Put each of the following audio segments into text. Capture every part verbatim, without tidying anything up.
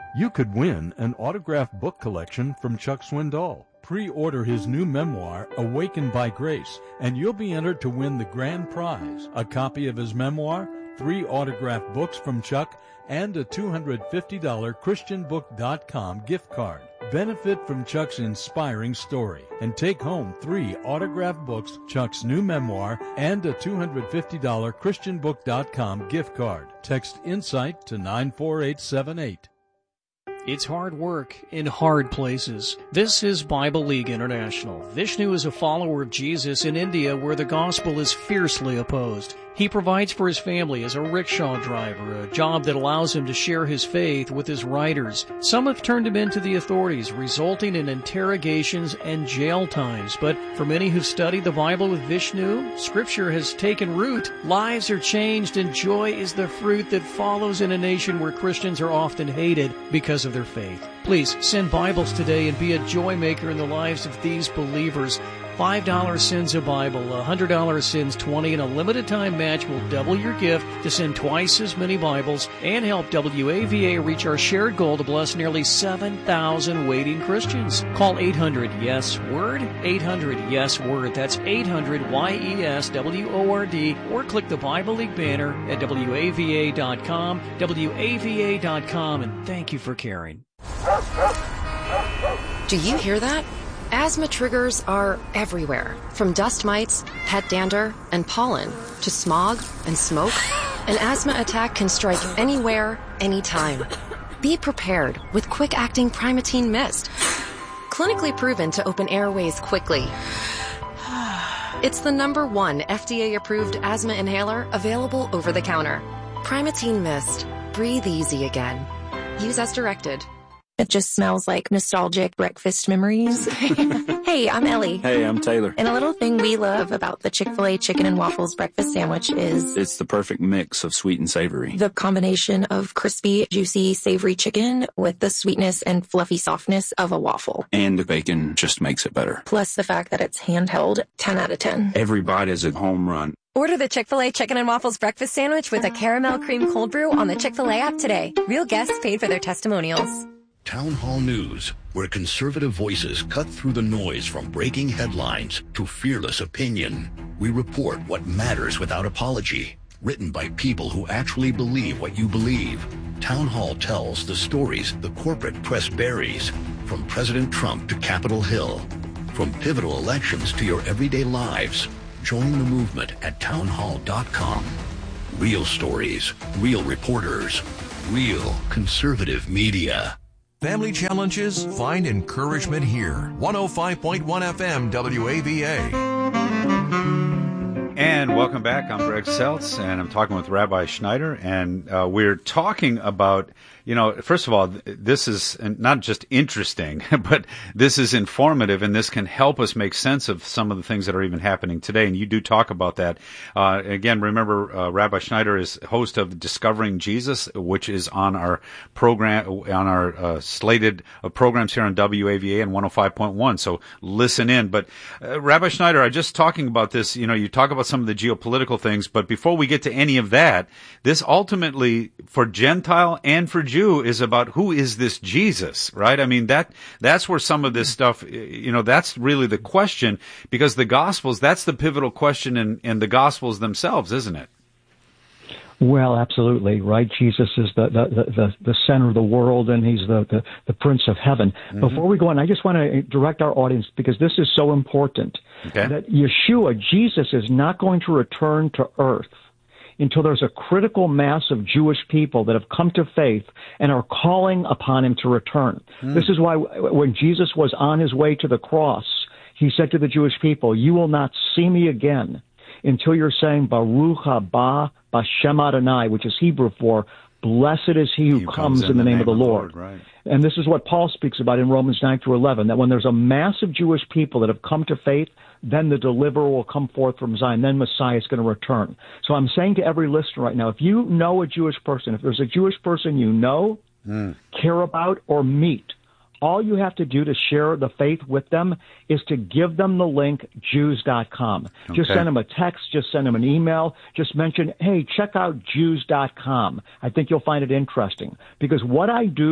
You could win an autographed book collection from Chuck Swindoll. Pre-order his new memoir, Awakened by Grace, and you'll be entered to win the grand prize, a copy of his memoir, three autographed books from Chuck, and a two hundred fifty dollars Christian book dot com gift card. Benefit from Chuck's inspiring story and take home three autographed books, Chuck's new memoir, and a two hundred fifty dollars Christian book dot com gift card. Text INSIGHT to nine four eight seven eight. It's hard work in hard places. This is Bible League International. Vishnu is a follower of Jesus in India where the gospel is fiercely opposed. He provides for his family as a rickshaw driver, a job that allows him to share his faith with his riders. Some have turned him into the authorities, resulting in interrogations and jail times. But for many who've studied the Bible with Vishnu, Scripture has taken root. Lives are changed, and joy is the fruit that follows in a nation where Christians are often hated because of their faith. Please send Bibles today and be a joy maker in the lives of these believers. five dollars sends a Bible, one hundred dollars sends twenty, and a limited time match will double your gift to send twice as many Bibles and help W A V A reach our shared goal to bless nearly seven thousand waiting Christians. Call eight hundred yes word, eight hundred yes word. That's eight hundred Y E S W O R D, or click the Bible League banner at W A V A dot com, W A V A dot com, and thank you for caring. Do you hear that? Asthma triggers are everywhere, from dust mites, pet dander, and pollen, to smog and smoke. An asthma attack can strike anywhere, anytime. Be prepared with quick-acting Primatene Mist. Clinically proven to open airways quickly. It's the number one F D A-approved asthma inhaler available over the counter. Primatene Mist. Breathe easy again. Use as directed. It just smells like nostalgic breakfast memories. Hey, I'm Ellie. Hey, I'm Taylor. And a little thing we love about the Chick-fil-A chicken and waffles breakfast sandwich is it's the perfect mix of sweet and savory. The combination of crispy, juicy, savory chicken with the sweetness and fluffy softness of a waffle. And the bacon just makes it better. Plus the fact that it's handheld, ten out of ten. Every bite is a home run. Order the Chick-fil-A Chicken and Waffles Breakfast Sandwich with a caramel cream cold brew on the Chick-fil-A app today. Real guests paid for their testimonials. Town Hall News, where conservative voices cut through the noise from breaking headlines to fearless opinion. We report what matters without apology. Written by people who actually believe what you believe. Town Hall tells the stories the corporate press buries, from President Trump to Capitol Hill. From pivotal elections to your everyday lives. Join the movement at town hall dot com. Real stories, real reporters, real conservative media. Family challenges? Find encouragement here. one oh five point one F M W A V A. And welcome back. I'm Greg Seltz, and I'm talking with Rabbi Schneider, and uh, we're talking about, you know, first of all, this is not just interesting, but this is informative, and this can help us make sense of some of the things that are even happening today, and you do talk about that. Uh, again, remember, uh, Rabbi Schneider is host of Discovering Jesus, which is on our program, on our uh, slated of programs here on W A V A and one oh five point one, so listen in. But uh, Rabbi Schneider, I just talking about this, you know, you talk about some of the geopolitical things, but before we get to any of that, this ultimately, for Gentile and for Jew, is about who is this Jesus, right? I mean, that that's where some of this stuff, you know, that's really the question, because the Gospels, that's the pivotal question in, in the Gospels themselves, isn't it? Well, absolutely, right? Jesus is the, the, the, the center of the world, and he's the, the, the Prince of Heaven. Mm-hmm. Before we go on, I just want to direct our audience, because this is so important, okay, that Yeshua, Jesus, is not going to return to earth until there's a critical mass of Jewish people that have come to faith and are calling upon him to return. Mm. This is why when Jesus was on his way to the cross, he said to the Jewish people, "You will not see me again until you're saying Baruch haba b'Shem Adonai," which is Hebrew for "Blessed is he who he comes, comes in, in the name, name of the Lord." Lord, right. And this is what Paul speaks about in Romans nine through eleven, that when there's a mass of Jewish people that have come to faith, then the deliverer will come forth from Zion. Then Messiah is going to return. So I'm saying to every listener right now, if you know a Jewish person, if there's a Jewish person you know, mm. care about, or meet, all you have to do to share the faith with them is to give them the link, Jews dot com. Okay. Just send them a text, just send them an email, just mention, hey, check out Jews dot com. I think you'll find it interesting, because what I do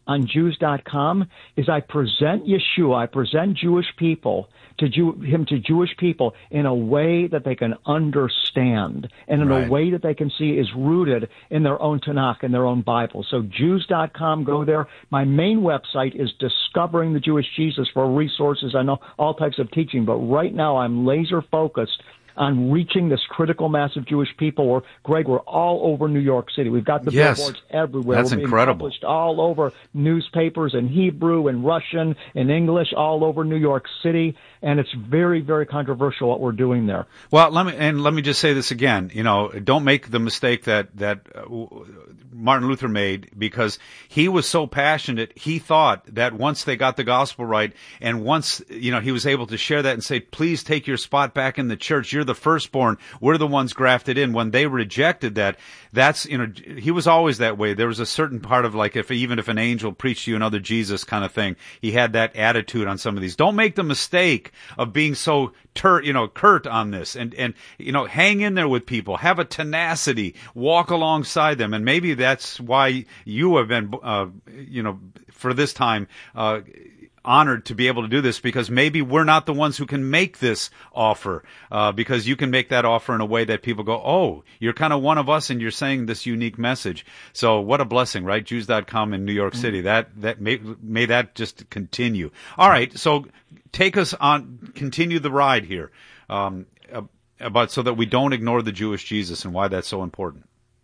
on Jews dot com is I present Yeshua, I present Jewish people to Jew, him to Jewish people in a way that they can understand and in Right. a way that they can see is rooted in their own Tanakh and their own Bible. So Jews dot com, go there. My main website is Discovering the Jewish Jesus for resources. I know all types of teaching, but right now I'm laser focused on reaching this critical mass of Jewish people. Or, Greg, we're all over New York City. We've got the Yes. billboards everywhere. That's we're being incredible. published all over newspapers in Hebrew and Russian and English all over New York City. And it's very, very controversial what we're doing there. Well, let me and let me just say this again. You know, don't make the mistake that that uh, Martin Luther made, because he was so passionate. He thought that once they got the gospel right, and once you know he was able to share that and say, "Please take your spot back in the church. You're the firstborn. We're the ones grafted in." When they rejected that, that's you know he was always that way. There was a certain part of like if even if an angel preached you another Jesus kind of thing, he had that attitude on some of these. Don't make the mistake of being so tur you know, curt on this, and, and, you know, hang in there with people, have a tenacity, walk alongside them. And maybe that's why you have been, uh, you know, for this time, uh, honored to be able to do this, because maybe we're not the ones who can make this offer, uh, because you can make that offer in a way that people go, oh, you're kind of one of us and you're saying this unique message. So what a blessing, right? Jews dot com in New York City. That, that may, may that just continue. All right. So take us on, continue the ride here, um, about so that we don't ignore the Jewish Jesus and why that's so important.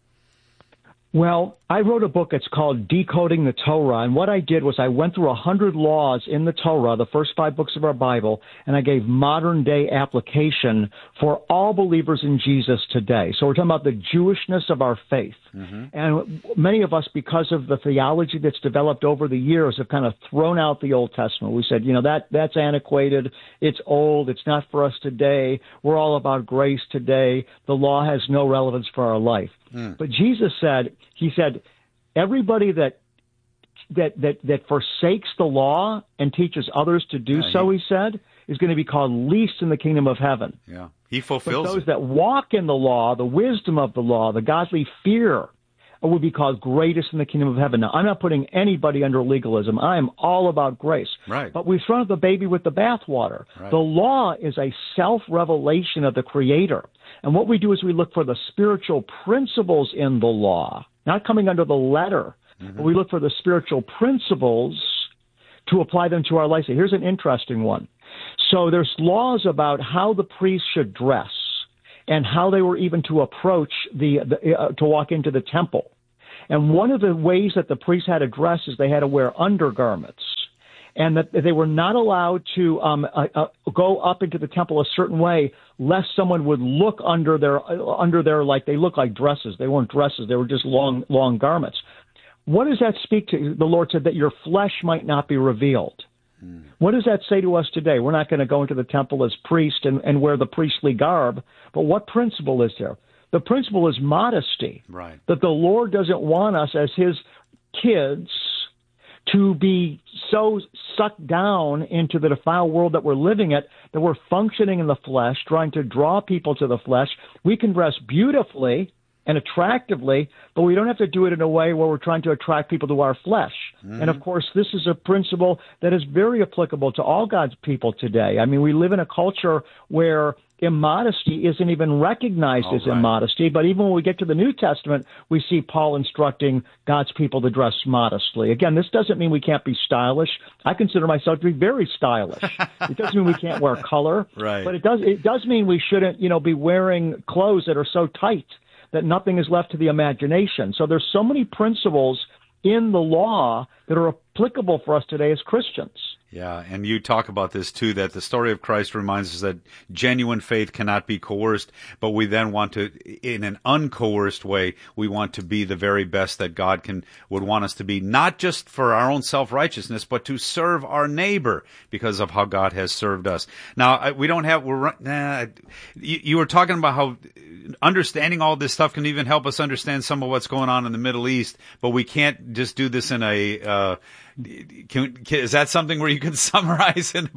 Well, I wrote a book. It's called Decoding the Torah. And what I did was I went through a hundred laws in the Torah, the first five books of our Bible, and I gave modern day application for all believers in Jesus today. So we're talking about the Jewishness of our faith. Mm-hmm. And many of us, because of the theology that's developed over the years, have kind of thrown out the Old Testament. We said, you know, that that's antiquated. It's old. It's not for us today. We're all about grace today. The law has no relevance for our life. Mm. But Jesus said, he said, everybody that that that that forsakes the law and teaches others to do yeah, so, he, he said, is going to be called least in the kingdom of heaven. Yeah, he fulfills but those it. that walk in the law, the wisdom of the law, the godly fear, will be called greatest in the kingdom of heaven. Now, I'm not putting anybody under legalism. I am all about grace. Right. But we've thrown out the baby with the bathwater. Right. The law is a self-revelation of the Creator. And what we do is we look for the spiritual principles in the law, not coming under the letter, mm-hmm. but we look for the spiritual principles to apply them to our life. So here's an interesting one. So there's laws about how the priests should dress and how they were even to approach the, the uh, to walk into the temple. And one of the ways that the priests had to dress is they had to wear undergarments, and that they were not allowed to um, uh, uh, go up into the temple a certain way, lest someone would look under their uh, under their like they look like dresses. They weren't dresses; they were just long long garments. What does that speak to? The Lord said that your flesh might not be revealed. Hmm. What does that say to us today? We're not going to go into the temple as priests and, and wear the priestly garb, but what principle is there? The principle is modesty. Right. That the Lord doesn't want us as his kids to be so sucked down into the defiled world that we're living in, that we're functioning in the flesh, trying to draw people to the flesh. We can dress beautifully and attractively, but we don't have to do it in a way where we're trying to attract people to our flesh. Mm-hmm. And, of course, this is a principle that is very applicable to all God's people today. I mean, we live in a culture where immodesty isn't even recognized all as right. immodesty, but even when we get to the New Testament, we see Paul instructing God's people to dress modestly. Again, this doesn't mean we can't be stylish. I consider myself to be very stylish. It doesn't mean we can't wear color, right. but it does it does mean we shouldn't, you know, be wearing clothes that are so tight that nothing is left to the imagination. So there's so many principles in the law that are applicable for us today as Christians. Yeah, and you talk about this too, that the story of Christ reminds us that genuine faith cannot be coerced, but we then want to, in an uncoerced way, we want to be the very best that God can would want us to be, not just for our own self-righteousness, but to serve our neighbor because of how God has served us. Now, we don't have, we're, nah, you, you were talking about how understanding all this stuff can even help us understand some of what's going on in the Middle East, but we can't just do this in a, uh, Can, can, is that something where you can summarize in about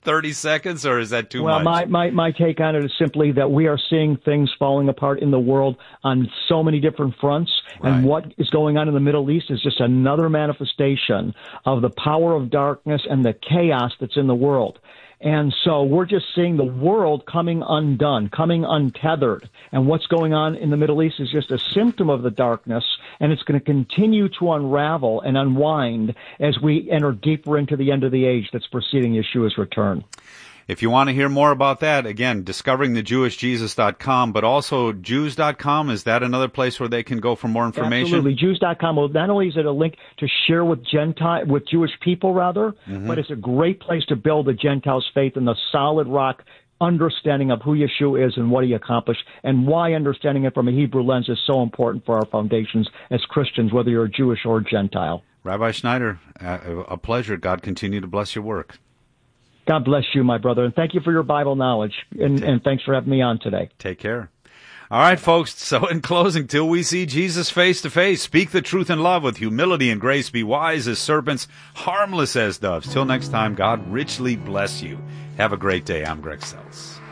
thirty seconds, or is that too well, much? Well, my, my, my take on it is simply that we are seeing things falling apart in the world on so many different fronts. Right. And what is going on in the Middle East is just another manifestation of the power of darkness and the chaos that's in the world. And so we're just seeing the world coming undone, coming untethered. And what's going on in the Middle East is just a symptom of the darkness, and it's going to continue to unravel and unwind as we enter deeper into the end of the age that's preceding Yeshua's return. If you want to hear more about that, again, discovering the jewish jesus dot com, but also Jews dot com, is that another place where they can go for more information? Absolutely. Jews dot com. Well, not only is it a link to share with Gentile, with Jewish people, rather, mm-hmm. but it's a great place to build the Gentiles' faith in the solid rock understanding of who Yeshua is and what he accomplished, and why understanding it from a Hebrew lens is so important for our foundations as Christians, whether you're Jewish or Gentile. Rabbi Schneider, a pleasure. God continue to bless your work. God bless you, my brother, and thank you for your Bible knowledge, and, and thanks for having me on today. Take care. All right, folks, so in closing, till we see Jesus face to face, speak the truth in love with humility and grace, be wise as serpents, harmless as doves. Till next time, God richly bless you. Have a great day. I'm Greg Seltz.